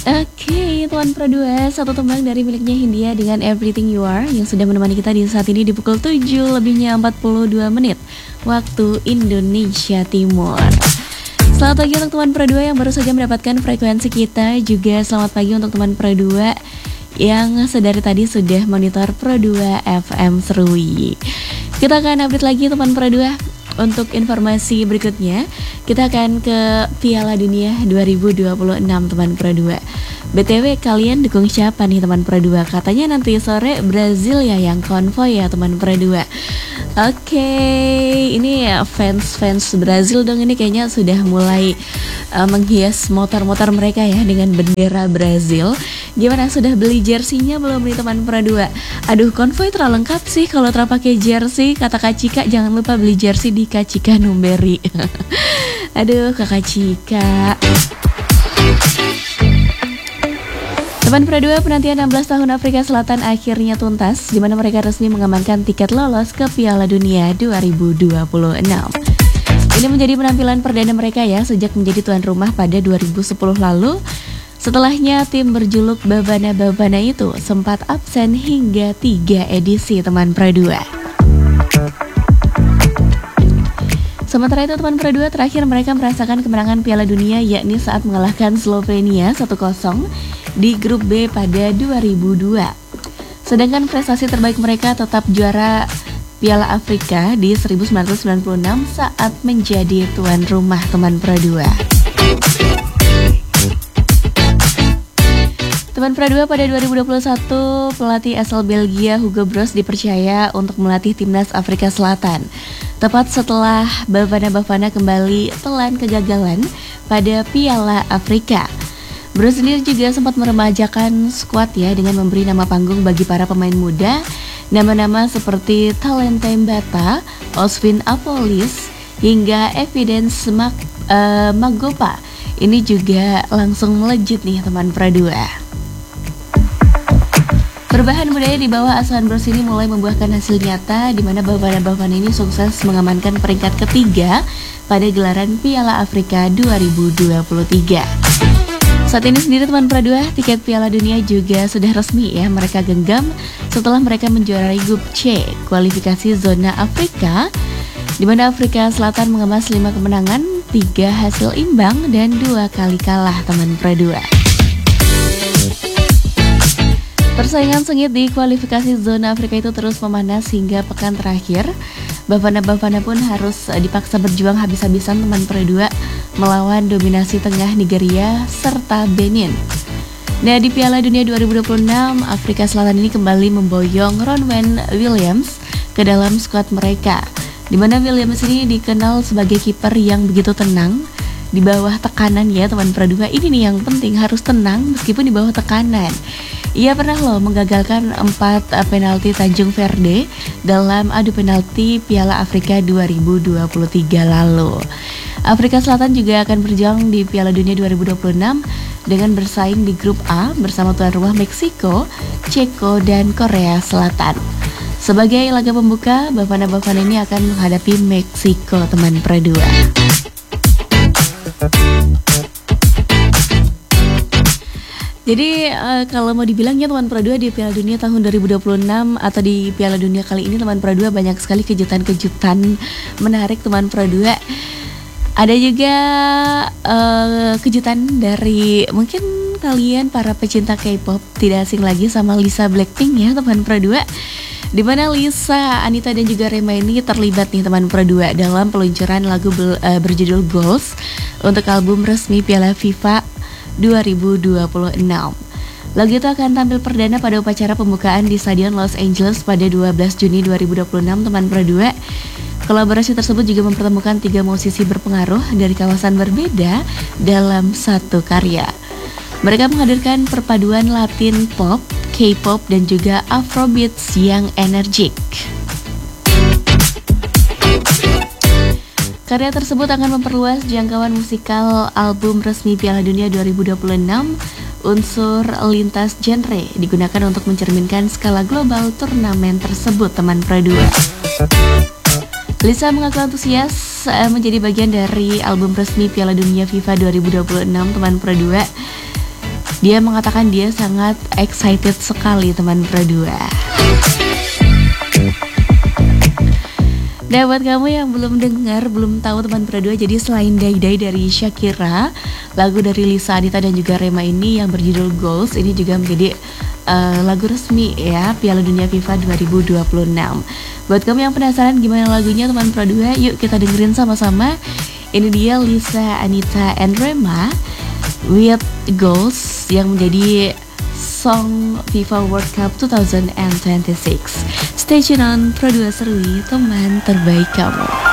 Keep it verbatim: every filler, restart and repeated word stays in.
Oke, Tuan Pro dua, satu tembang dari miliknya Hindia dengan Everything You Are yang sudah menemani kita di saat ini di pukul tujuh lebihnya empat puluh dua menit waktu Indonesia Timur. Selamat pagi untuk teman Pro dua yang baru saja mendapatkan frekuensi kita. Juga selamat pagi untuk teman Pro dua yang sedari tadi sudah monitor Pro dua F M Serui. Kita akan update lagi teman Pro dua. Untuk informasi berikutnya, kita akan ke Piala Dunia dua ribu dua puluh enam teman Pro dua. B T W kalian dukung siapa nih teman Pro dua? Katanya nanti sore Brazil ya yang konvoy ya teman Pro dua. Oke, ini ya fans-fans Brazil dong, ini kayaknya sudah mulai uh, menghias motor-motor mereka ya dengan bendera Brazil. Gimana, sudah beli jersinya belum nih teman Pro dua? Aduh, konvoy terlalu lengkap sih kalau terpakai jersey. Kata Kak Cika, jangan lupa beli jersey di Kak Cika Numberi. Aduh, Kakak Cika. Teman Pro dua, penantian enam belas tahun Afrika Selatan akhirnya tuntas, di mana mereka resmi mengamankan tiket lolos ke Piala Dunia dua ribu dua puluh enam. Ini menjadi penampilan perdana mereka ya sejak menjadi tuan rumah pada dua ribu sepuluh lalu. Setelahnya tim berjuluk Babana-Babana itu sempat absen hingga tiga edisi teman Pro dua. Sementara itu teman Pro dua, terakhir mereka merasakan kemenangan Piala Dunia yakni saat mengalahkan Slovenia satu kosong di grup B pada dua ribu dua. Sedangkan prestasi terbaik mereka tetap juara Piala Afrika di seribu sembilan ratus sembilan puluh enam saat menjadi tuan rumah teman Pro dua. Teman Pro dua, pada dua ribu dua puluh satu pelatih asal Belgia Hugo Broos dipercaya untuk melatih timnas Afrika Selatan. Tepat setelah Bafana-Bafana kembali telan kegagalan pada Piala Afrika. Broos sendiri juga sempat meremajakan skuad ya dengan memberi nama panggung bagi para pemain muda. Nama-nama seperti Talente Mbata, Osvin Apolis, hingga Evidence Mag, uh, Magopa. Ini juga langsung melejit nih teman Pro dua. Perubahan budaya di bawah asuhan Broos ini mulai membuahkan hasil nyata, di mana Bafana-Bafana ini sukses mengamankan peringkat ketiga pada gelaran Piala Afrika dua ribu dua puluh tiga. Saat ini sendiri teman Pro dua, tiket Piala Dunia juga sudah resmi ya mereka genggam setelah mereka menjuarai grup C kualifikasi zona Afrika, di mana Afrika Selatan mengemas lima kemenangan, tiga hasil imbang dan dua kali kalah teman Pro dua. Persaingan sengit di kualifikasi zona Afrika itu terus memanas hingga pekan terakhir. Bafana-Bafana pun harus dipaksa berjuang habis-habisan teman Pro dua melawan dominasi tengah Nigeria serta Benin. Nah, di Piala Dunia dua ribu dua puluh enam, Afrika Selatan ini kembali memboyong Ronwen Williams ke dalam skuad mereka, di mana Williams ini dikenal sebagai kiper yang begitu tenang di bawah tekanan ya teman Pro dua. Ini nih yang penting, harus tenang meskipun di bawah tekanan. Ia pernah loh menggagalkan empat penalti Tanjung Verde dalam adu penalti Piala Afrika dua ribu dua puluh tiga lalu. Afrika Selatan juga akan berjuang di Piala Dunia dua ribu dua puluh enam dengan bersaing di grup A bersama tuan rumah Meksiko, Ceko, dan Korea Selatan. Sebagai laga pembuka, Bafana-Bafana ini akan menghadapi Meksiko teman Pro dua. Jadi uh, kalau mau dibilangnya teman Pro dua di Piala Dunia tahun dua ribu dua puluh enam atau di Piala Dunia kali ini teman Pro dua banyak sekali kejutan-kejutan menarik teman Pro dua. Ada juga uh, kejutan dari mungkin kalian para pecinta K-pop, tidak asing lagi sama Lisa Blackpink ya teman Pro dua. Di mana Lisa, Anita dan juga Rema ini terlibat nih teman Pro dua dalam peluncuran lagu ber, uh, berjudul Goals untuk album resmi Piala FIFA dua ribu dua puluh enam. Lagu itu akan tampil perdana pada upacara pembukaan di Stadion Los Angeles pada dua belas Juni dua ribu dua puluh enam teman Pro dua. Kolaborasi tersebut juga mempertemukan tiga musisi berpengaruh dari kawasan berbeda dalam satu karya. Mereka menghadirkan perpaduan Latin pop, K-pop dan juga Afrobeats yang energik. Karya tersebut akan memperluas jangkauan musikal album resmi Piala Dunia dua ribu dua puluh enam. Unsur lintas genre digunakan untuk mencerminkan skala global turnamen tersebut teman Pro dua. Lisa mengaku antusias menjadi bagian dari album resmi Piala Dunia FIFA dua ribu dua puluh enam teman Pro dua. Dia mengatakan dia sangat excited sekali teman Pro dua. Nah, buat kamu yang belum dengar, belum tahu teman Pro dua, jadi selain Dai Dai dari Shakira, lagu dari Lisa Adita dan juga Rema ini yang berjudul Goals ini juga menjadi uh, lagu resmi ya Piala Dunia FIFA dua ribu dua puluh enam. Buat kamu yang penasaran gimana lagunya teman Pro dua, yuk kita dengerin sama-sama. Ini dia Lisa, Anita, and Rema with Goals yang menjadi song FIFA World Cup dua ribu dua puluh enam. Stay tune on Pro dua Serui, teman terbaik kamu.